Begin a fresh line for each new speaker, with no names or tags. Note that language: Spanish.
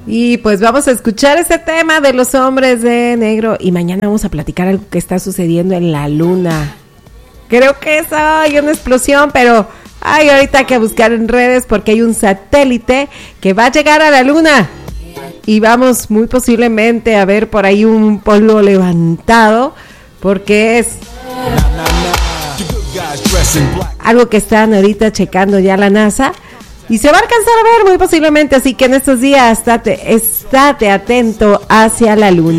Y pues vamos a escuchar ese tema de los hombres de negro y mañana vamos a platicar algo que está sucediendo en la luna. Creo que es una explosión, pero ahorita hay que buscar en redes porque hay un satélite que va a llegar a la luna y vamos muy posiblemente a ver por ahí un polvo levantado porque es algo que están ahorita checando ya la NASA. Y se va a alcanzar a ver muy posiblemente, así que en estos días estate atento hacia la luna.